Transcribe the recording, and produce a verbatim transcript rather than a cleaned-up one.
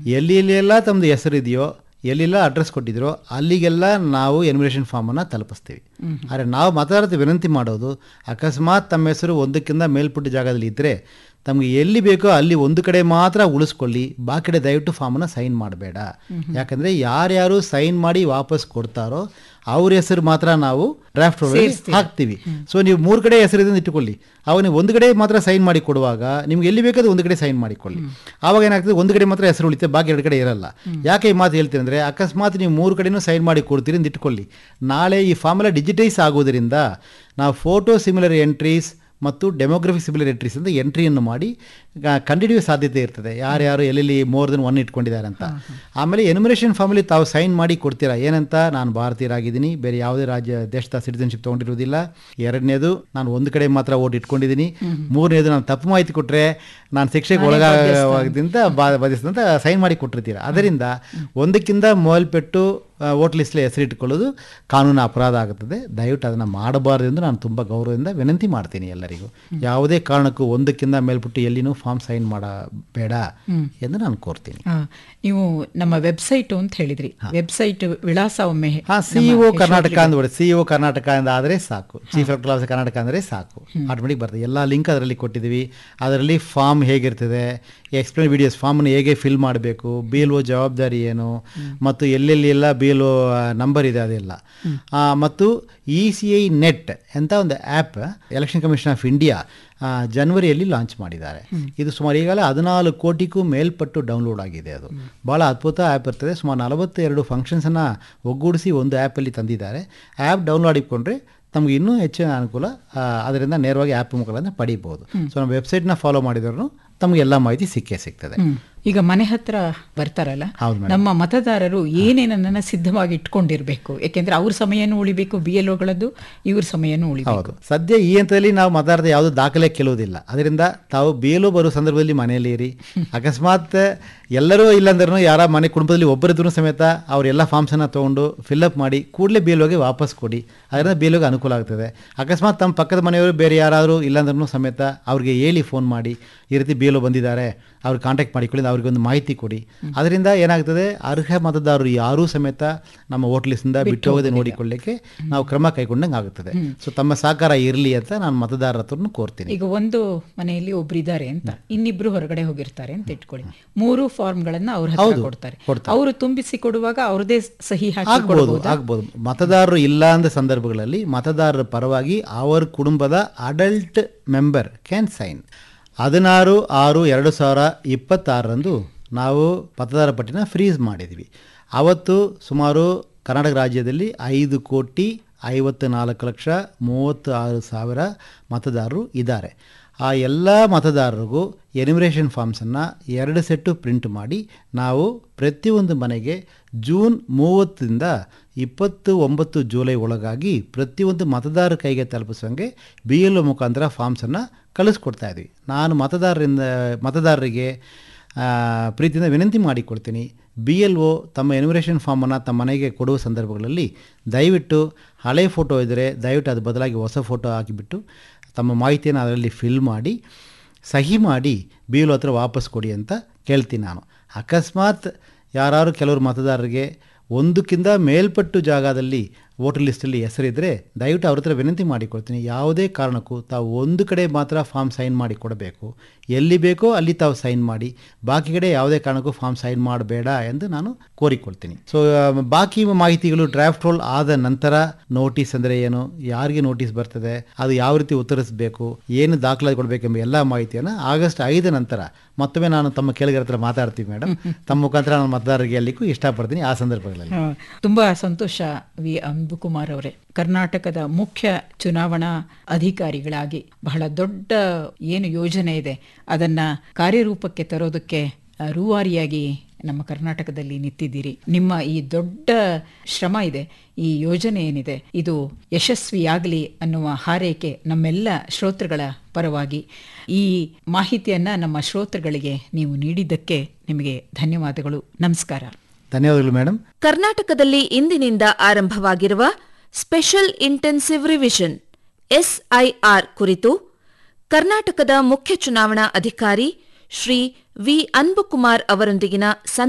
ಎಲ್ಲಿ ಎಲ್ಲೆಲ್ಲ ತಮ್ಮದು ಹೆಸರಿದೆಯೋ ಎಲ್ಲೆಲ್ಲ ಅಡ್ರೆಸ್ ಕೊಟ್ಟಿದ್ರೋ ಅಲ್ಲಿಗೆಲ್ಲ ನಾವು ಎನ್ಯುಮರೇಷನ್ ಫಾರ್ಮನ್ನು ತಲುಪಿಸ್ತೀವಿ. ಆದರೆ ನಾವು ಮಾತಾಡ್ತೀವಿ ವಿನಂತಿ ಮಾಡೋದು, ಅಕಸ್ಮಾತ್ ತಮ್ಮ ಹೆಸರು ಒಂದಕ್ಕಿಂತ ಮೇಲ್ಪಟ್ಟ ಜಾಗದಲ್ಲಿ ಇದ್ದರೆ ತಮಗೆ ಎಲ್ಲಿ ಬೇಕೋ ಅಲ್ಲಿ ಒಂದು ಕಡೆ ಮಾತ್ರ ಉಳಿಸ್ಕೊಳ್ಳಿ, ಬಾಕಿ ಕಡೆ ದಯವಿಟ್ಟು ಫಾರ್ಮನ್ನು ಸೈನ್ ಮಾಡಬೇಡ. ಯಾಕಂದರೆ ಯಾರ್ಯಾರು ಸೈನ್ ಮಾಡಿ ವಾಪಸ್ ಕೊಡ್ತಾರೋ ಅವ್ರ ಹೆಸರು ಮಾತ್ರ ನಾವು ಡ್ರಾಫ್ಟ್ ಒಳಗೆ ಹಾಕ್ತೀವಿ. ಸೊ ನೀವು ಮೂರು ಕಡೆ ಹೆಸರಿದಿಂದ ಇಟ್ಟುಕೊಳ್ಳಿ, ಅವಾಗ ನೀವು ಒಂದು ಕಡೆ ಮಾತ್ರ ಸೈನ್ ಮಾಡಿ ಕೊಡುವಾಗ ನಿಮ್ಗೆ ಎಲ್ಲಿ ಬೇಕಾದ್ರೆ ಒಂದು ಕಡೆ ಸೈನ್ ಮಾಡಿಕೊಳ್ಳಿ. ಆವಾಗ ಏನಾಗ್ತದೆ, ಒಂದು ಕಡೆ ಮಾತ್ರ ಹೆಸರು ಉಳಿತೆ, ಬಾಕಿ ಎರಡು ಕಡೆ ಇರಲ್ಲ. ಯಾಕೆ ಈ ಮಾತು ಹೇಳ್ತೀನಿ ಅಂದರೆ, ಅಕಸ್ಮಾತ್ ನೀವು ಮೂರು ಕಡೆನೂ ಸೈನ್ ಮಾಡಿ ಕೊಡ್ತೀರಿ ಅಂತ ಇಟ್ಕೊಳ್ಳಿ, ನಾಳೆ ಈ ಫಾರ್ಮೆಲ್ಲ ಡಿಜಿಟೈಸ್ ಆಗೋದ್ರಿಂದ ನಾವು ಫೋಟೋ ಸಿಮಿಲರ್ ಎಂಟ್ರೀಸ್ ಮತ್ತು ಡೆಮೋಗ್ರಫಿಕ್ ಸಿಮಿಲರ್ ಎಂಟ್ರೀಸ್ ಅಂತ ಎಂಟ್ರಿಯನ್ನು ಮಾಡಿ ಕಂಡುಹಿಡಿಯುವ ಸಾಧ್ಯತೆ ಇರ್ತದೆ, ಯಾರ್ಯಾರು ಎಲ್ಲೆಲ್ಲಿ ಮೋರ್ ದೆನ್ ಒನ್ ಇಟ್ಕೊಂಡಿದ್ದಾರೆ ಅಂತ. ಆಮೇಲೆ ಎನ್ಯುಮರೇಷನ್ ಫಾರ್ಮಲ್ಲಿ ತಾವು ಸೈನ್ ಮಾಡಿ ಕೊಡ್ತೀರಾ ಏನಂತ, ನಾನು ಭಾರತೀಯರಾಗಿದ್ದೀನಿ, ಬೇರೆ ಯಾವುದೇ ರಾಜ್ಯ ದೇಶದ ಸಿಟಿಸನ್ಶಿಪ್ ತೊಗೊಂಡಿರೋದಿಲ್ಲ, ಎರಡನೇದು ನಾನು ಒಂದು ಕಡೆ ಮಾತ್ರ ಓಟ್ ಇಟ್ಕೊಂಡಿದ್ದೀನಿ, ಮೂರನೇದು ನಾನು ತಪ್ಪು ಮಾಹಿತಿ ಕೊಟ್ಟರೆ ನಾನು ಶಿಕ್ಷೆಗೆ ಒಳಗಾಗೋದ್ರಿಂದ ಬಾಧಿಸಿದಂತ ಸೈನ್ ಮಾಡಿ ಕೊಟ್ಟಿರ್ತೀರ. ಅದರಿಂದ ಒಂದಕ್ಕಿಂತ ಮೇಲ್ಪಟ್ಟು ವೋಟ್ ಲಿಸ್ಟ್ಲಿ ಹೆಸರಿಟ್ಟುಕೊಳ್ಳೋದು ಕಾನೂನು ಅಪರಾಧ ಆಗುತ್ತದೆ. ದಯವಿಟ್ಟು ಅದನ್ನು ಮಾಡಬಾರ್ದು ಎಂದು ನಾನು ತುಂಬ ಗೌರವದಿಂದ ವಿನಂತಿ ಮಾಡ್ತೀನಿ ಎಲ್ಲರಿಗೂ. ಯಾವುದೇ ಕಾರಣಕ್ಕೂ ಒಂದಕ್ಕಿಂತ ಮೇಲ್ಪಟ್ಟು ಎಲ್ಲಿನೂ ಫಾರ್ಮ್ ಸೈನ್ ಮಾಡಬೇಡ ಎಂದು ನಾನು ಕೋರ್ತೀನಿ. ನೀವು ನಮ್ಮ ವೆಬ್ಸೈಟ್ ಅಂತ ಹೇಳಿದ್ರಿ, ವೆಬ್ಸೈಟ್ ವಿಳಾಸ ಒಮ್ಮೆ. ಹಾಂ, ಸಿಇಒ ಕರ್ನಾಟಕ ಅಂದ್ಬಿಡಿ, ಸಿಇಒ ಕರ್ನಾಟಕ ಆದರೆ ಸಾಕು, ಚೀಫ್ ಎಲೆಕ್ಟರಲ್ ಆಫೀಸರ್ ಕರ್ನಾಟಕ ಅಂದರೆ ಸಾಕು, ಆಟೋಮೆಟಿಕ್ ಬರ್ತದೆ. ಎಲ್ಲ ಲಿಂಕ್ ಅದರಲ್ಲಿ ಕೊಟ್ಟಿದ್ದೀವಿ. ಅದರಲ್ಲಿ ಫಾರ್ಮ್ ಹೇಗಿರ್ತದೆ, ಎಕ್ಸ್ಪ್ಲೇನ್ ವಿಡಿಯೋಸ್, ಫಾರ್ಮನ್ನು ಹೇಗೆ ಫಿಲ್ ಮಾಡಬೇಕು, ಬಿ ಎಲ್ ಒ ಜವಾಬ್ದಾರಿ ಏನು, ಮತ್ತು ಎಲ್ಲೆಲ್ಲಿ ಎಲ್ಲ ಬಿ ಎಲ್ ಒ ನಂಬರ್ ಇದೆ ಅದೆಲ್ಲ, ಮತ್ತು ಇ ಸಿ ಐ ನೆಟ್ ಅಂತ ಒಂದು app election commission of India ಜನವರಿಯಲ್ಲಿ ಲಾಂಚ್ ಮಾಡಿದ್ದಾರೆ. ಇದು ಸುಮಾರು ಈಗಲೇ ಹದಿನಾಲ್ಕು ಕೋಟಿಗೂ ಮೇಲ್ಪಟ್ಟು ಡೌನ್ಲೋಡ್ ಆಗಿದೆ. ಅದು ಭಾಳ ಅದ್ಭುತ ಆ್ಯಪ್ ಇರ್ತದೆ. ಸುಮಾರು ನಲವತ್ತೆರಡು ಫಂಕ್ಷನ್ಸನ್ನು ಒಗ್ಗೂಡಿಸಿ ಒಂದು ಆ್ಯಪಲ್ಲಿ ತಂದಿದ್ದಾರೆ. ಆ್ಯಪ್ ಡೌನ್ಲೋಡ್ ಇಟ್ಕೊಂಡ್ರೆ ನಮಗೆ ಇನ್ನೂ ಹೆಚ್ಚಿನ ಅನುಕೂಲ, ಅದರಿಂದ ನೇರವಾಗಿ ಆ್ಯಪ್ ಮುಖಾಂತರ ಪಡೀಬೋದು. ಸೊ ನಮ್ಮ ವೆಬ್ಸೈಟ್ನ ಫಾಲೋ ಮಾಡಿದ್ರು ತಮಗೆ ಎಲ್ಲ ಮಾಹಿತಿ ಸಿಕ್ಕೇ ಸಿಗ್ತದೆ. ಈಗ ಮನೆ ಹತ್ರ ಬರ್ತಾರಲ್ಲ, ನಮ್ಮ ಮತದಾರರು ಏನೇನನ್ನ ಸಿದ್ಧವಾಗಿ ಇಟ್ಕೊಂಡಿರ್ಬೇಕು? ಯಾಕೆಂದ್ರೆ ಅವ್ರ ಸಮಯನೂ ಉಳಿಬೇಕು, ಬಿ ಎಲ್ ಒಗಳದ್ದು ಇವ್ರ ಸಮಯನೂ ಉಳಿಬೇಕು. ಹೌದು, ಸದ್ಯ ಈ ಹಂತದಲ್ಲಿ ನಾವು ಮತದಾರದ ಯಾವುದು ದಾಖಲೆ ಕೆಲವುದಿಲ್ಲ. ಅದರಿಂದ ತಾವು ಬಿ ಎಲ್ ಒ ಬರೋ ಸಂದರ್ಭದಲ್ಲಿ ಮನೆಯಲ್ಲಿ ಇರಿ. ಅಕಸ್ಮಾತ್ ಎಲ್ಲರೂ ಇಲ್ಲಾಂದ್ರೂ ಯಾರ ಮನೆ ಕುಟುಂಬದಲ್ಲಿ ಒಬ್ಬರಿದ್ರೂ ಸಮೇತ ಅವರೆಲ್ಲ ಫಾರ್ಮ್ಸನ್ನು ತೊಗೊಂಡು ಫಿಲ್ಅಪ್ ಮಾಡಿ ಕೂಡಲೇ ಬಿ ಎಲ್ ಒಗೆ ವಾಪಸ್ ಕೊಡಿ. ಅದರಿಂದ ಬಿ ಎಲ್ ಒಗೆ ಅನುಕೂಲ ಆಗ್ತದೆ. ಅಕಸ್ಮಾತ್ ತಮ್ಮ ಪಕ್ಕದ ಮನೆಯವರು ಬೇರೆ ಯಾರಾದರೂ ಇಲ್ಲಾಂದ್ರೂ ಸಮೇತ ಅವ್ರಿಗೆ ಹೇಳಿ ಫೋನ್ ಮಾಡಿ, ಈ ರೀತಿ ಬಿ ಎಲ್ ಒ ಬಂದಿದ್ದಾರೆ, ಅವ್ರಿಗೆ ಕಾಂಟ್ಯಾಕ್ಟ್ ಮಾಡಿಕೊಳ್ಳಿ, ಅವ್ರಿಗೆ ಒಂದು ಮಾಹಿತಿ ಕೊಡಿ. ಅದರಿಂದ ಏನಾಗ್ತದೆ, ಅರ್ಹ ಮತದಾರರು ಯಾರೂ ಸಮೇತ ನಮ್ಮ ವೋಟ್ ಲಿಸ್ಟಿಂದ ಬಿಟ್ಟು ಹೋಗದೆ ನೋಡಿಕೊಳ್ಳಿಕ್ಕೆ ನಾವು ಕ್ರಮ ಕೈಗೊಂಡಂಗೆ ಆಗುತ್ತದೆ. ಸೊ ತಮ್ಮ ಸಹಕಾರ ಇರಲಿ ಅಂತ ನಾನು ಮತದಾರರ ಹತ್ರನೂ ಕೋರ್ತೀನಿ. ಈಗ ಒಂದು ಮನೆಯಲ್ಲಿ ಒಬ್ಬರಿದ್ದಾರೆ ಅಂತ, ಇನ್ನಿಬ್ರು ಹೊರಗಡೆ ಹೋಗಿರ್ತಾರೆ ಅಂತ ಇಟ್ಕೊಳ್ಳಿ, ಮೂರು ಫಾರ್ಮ್ಗಳನ್ನ ಅವ್ರ ಹತ್ರ ಕೊಡ್ತಾರೆ, ಅವರು ತುಂಬಿಸಿ ಕೊಡುವಾಗ ಅವ್ರದೇ ಸಹಿ ಆಗ್ಬೋದು ಆಗ್ಬೋದು ಮತದಾರರು ಇಲ್ಲ ಅಂದ ಸಂದರ್ಭಗಳಲ್ಲಿ ಮತದಾರರ ಪರವಾಗಿ ಅವರ ಕುಟುಂಬದ ಅಡಲ್ಟ್ ಮೆಂಬರ್ ಕ್ಯಾನ್ ಸೈನ್. ಹದಿನಾರು ಆರು ಎರಡು ಸಾವಿರ ಇಪ್ಪತ್ತಾರರಂದು ನಾವು ಮತದಾರ ಪಟ್ಟಿನ ಫ್ರೀಸ್ ಮಾಡಿದ್ವಿ. ಅವತ್ತು ಸುಮಾರು ಕರ್ನಾಟಕ ರಾಜ್ಯದಲ್ಲಿ ಐದು ಕೋಟಿ ಐವತ್ತು ನಾಲ್ಕು ಲಕ್ಷ ಮೂವತ್ತು ಆರು ಸಾವಿರ ಮತದಾರರು ಇದ್ದಾರೆ. ಆ ಎಲ್ಲ ಮತದಾರರಿಗೂ ಎನ್ಯುಮರೇಷನ್ ಫಾರ್ಮ್ಸನ್ನು ಎರಡು ಸೆಟ್ಟು ಪ್ರಿಂಟ್ ಮಾಡಿ ನಾವು ಪ್ರತಿಯೊಂದು ಮನೆಗೆ ಜೂನ್ ಮೂವತ್ತರಿಂದ ಇಪ್ಪತ್ತು ಒಂಬತ್ತು ಜುಲೈ ಒಳಗಾಗಿ ಪ್ರತಿಯೊಂದು ಮತದಾರರ ಕೈಗೆ ತಲುಪಿಸೋಂಗೆ ಬಿ ಎಲ್ ಒ ಮುಖಾಂತರ ಫಾರ್ಮ್ಸನ್ನು ಕಳಿಸ್ಕೊಡ್ತಾ ಇದ್ವಿ. ನಾನು ಮತದಾರರಿಂದ ಮತದಾರರಿಗೆ ಪ್ರೀತಿಯಿಂದ ವಿನಂತಿ ಮಾಡಿಕೊಡ್ತೀನಿ, ಬಿ ಎಲ್ ಒ ತಮ್ಮ ಎನ್ಯುಮರೇಷನ್ ಫಾರ್ಮನ್ನು ತಮ್ಮ ಮನೆಗೆ ಕೊಡುವ ಸಂದರ್ಭಗಳಲ್ಲಿ ದಯವಿಟ್ಟು ಹಳೆ ಫೋಟೋ ಇದ್ದರೆ ದಯವಿಟ್ಟು ಅದು ಬದಲಾಗಿ ಹೊಸ ಫೋಟೋ ಹಾಕಿಬಿಟ್ಟು ತಮ್ಮ ಮಾಹಿತಿಯನ್ನು ಅದರಲ್ಲಿ ಫಿಲ್ ಮಾಡಿ ಸಹಿ ಮಾಡಿ ಬಿ ಎಲ್ ಒ ಹತ್ರ ವಾಪಸ್ ಕೊಡಿ ಅಂತ ಕೇಳ್ತೀನಿ ನಾನು. ಅಕಸ್ಮಾತ್ ಯಾರು ಕೆಲವರು ಮತದಾರರಿಗೆ ಒಂದಕ್ಕಿಂತ ಮೇಲ್ಪಟ್ಟು ಜಾಗದಲ್ಲಿ ವೋಟರ್ ಲಿಸ್ಟಲ್ಲಿ ಹೆಸರಿದ್ದರೆ ದಯವಿಟ್ಟು ಅವ್ರ ಹತ್ರ ವಿನಂತಿ ಮಾಡಿಕೊಡ್ತೀನಿ, ಯಾವುದೇ ಕಾರಣಕ್ಕೂ ತಾವು ಒಂದು ಕಡೆ ಮಾತ್ರ ಫಾರ್ಮ್ ಸೈನ್ ಮಾಡಿ ಕೊಡಬೇಕು, ಎಲ್ಲಿ ಬೇಕೋ ಅಲ್ಲಿ ತಾವು ಸೈನ್ ಮಾಡಿ, ಬಾಕಿ ಕಡೆ ಯಾವುದೇ ಕಾರಣಕ್ಕೂ ಫಾರ್ಮ್ ಸೈನ್ ಮಾಡಬೇಡ ಎಂದು ನಾನು ಕೋರಿಕೊಳ್ತೀನಿ. ಸೊ ಬಾಕಿ ಮಾಹಿತಿಗಳು ಡ್ರಾಫ್ಟ್ ರೋಲ್ ಆದ ನಂತರ ನೋಟಿಸ್ ಅಂದರೆ ಏನು, ಯಾರಿಗೆ ನೋಟಿಸ್ ಬರ್ತದೆ, ಅದು ಯಾವ ರೀತಿ ಉತ್ತರಿಸಬೇಕು, ಏನು ದಾಖಲಾತಿ ಕೊಡಬೇಕೆಂಬ ಎಲ್ಲ ಮಾಹಿತಿಯನ್ನು ಆಗಸ್ಟ್ ಐದ ನಂತರ ಮತ್ತೊಮ್ಮೆ ನಾನು ತಮ್ಮ ಕೇಳಿಗರ ಹತ್ರ ಮಾತಾಡ್ತೀವಿ ಮೇಡಮ್. ತಮ್ಮ ಮುಖಾಂತರ ನಾನು ಮತದಾರರಿಗೆ ಅಲ್ಲಿಗೂ ಇಷ್ಟಪಡ್ತೀನಿ ಆ ಸಂದರ್ಭಗಳಲ್ಲಿ. ತುಂಬಾ ಸಂತೋಷ ವಿ ಅನ್ಬುಕುಮಾರ್ ಅವರೇ. ಕರ್ನಾಟಕದ ಮುಖ್ಯ ಚುನಾವಣಾ ಅಧಿಕಾರಿಗಳಾಗಿ ಬಹಳ ದೊಡ್ಡ ಏನು ಯೋಜನೆ ಇದೆ ಅದನ್ನ ಕಾರ್ಯರೂಪಕ್ಕೆ ತರೋದಕ್ಕೆ ರೂವಾರಿಯಾಗಿ ನಮ್ಮ ಕರ್ನಾಟಕದಲ್ಲಿ ನಿಂತಿದ್ದೀರಿ. ನಿಮ್ಮ ಈ ದೊಡ್ಡ ಶ್ರಮ ಇದೆ, ಈ ಯೋಜನೆ ಏನಿದೆ ಇದು ಯಶಸ್ವಿಯಾಗಲಿ ಅನ್ನುವ ಹಾರೈಕೆ ನಮ್ಮೆಲ್ಲ ಶ್ರೋತೃಗಳ ಪರವಾಗಿ. ಈ ಮಾಹಿತಿಯನ್ನ ನಮ್ಮ ಶ್ರೋತೃಗಳಿಗೆ ನೀವು ನೀಡಿದ್ದಕ್ಕೆ ನಿಮಗೆ ಧನ್ಯವಾದಗಳು. ನಮಸ್ಕಾರ. ಧನ್ಯವಾದಗಳು ಮೇಡಮ್. ಕರ್ನಾಟಕದಲ್ಲಿ ಇಂದಿನಿಂದ ಆರಂಭವಾಗಿರುವ special intensive revision S I R ಕುರಿತು ಕರ್ನಾಟಕದ ಮುಖ್ಯ ಚುನಾವಣಾ ಅಧಿಕಾರಿ ಶ್ರೀ ವಿ ಅನ್ಬುಕುಮಾರ್ ಅವರೊಂದಿಗಿನ